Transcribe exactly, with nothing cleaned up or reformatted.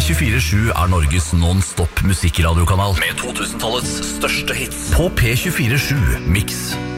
tjuefire sju er Norges non-stop musikkradiokanal med to tusen-tallets største hits på P tjuefire sju Mix.